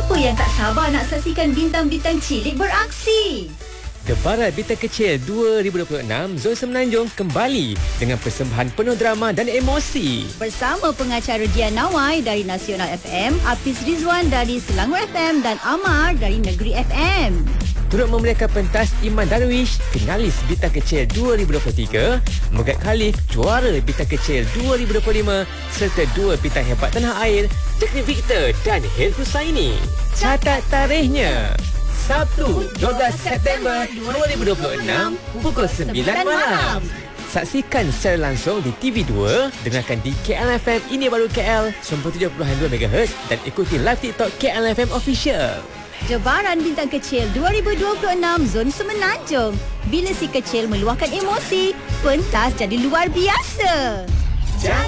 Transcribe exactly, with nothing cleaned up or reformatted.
Siapa yang tak sabar nak saksikan bintang-bintang cilik beraksi? Debaran Bintang Kecil dua ribu dua puluh enam Zon Semenanjung kembali dengan persembahan penuh drama dan emosi. Bersama pengacara Dian Nawai dari Nasional F M, Hafiz Rizwan dari Selangor F M dan Amar dari Negeri F M. Turut memeriahkan pentas Iman Darwish, finalis Bintang Kecil dua ribu dua puluh tiga, Megat Khalif, juara Bintang Kecil dua ribu dua puluh lima, serta dua bintang hebat tanah air, Teknik Victor dan Hil Husaini. Catat tarikhnya, Sabtu dua belas September dua ribu dua puluh enam pukul sembilan malam. Saksikan secara langsung di T V dua, dengarkan di K L F M Ini Baru K L sembilan puluh tujuh perpuluhan dua megahertz dan ikuti live TikTok K L F M Official. Debaran Bintang Kecil dua ribu dua puluh enam Zon Semenanjung. Bila si kecil meluahkan emosi, pentas jadi luar biasa.